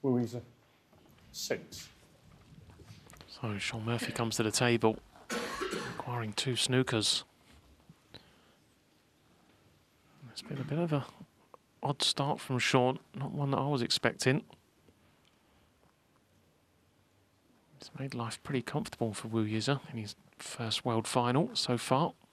Louisa 6. So Shaun Murphy comes to the table, requiring 2 snookers. It's been a bit of a odd start from Shaun, not one that I was expecting. He's made life pretty comfortable for Wu Yize in his first world final so far.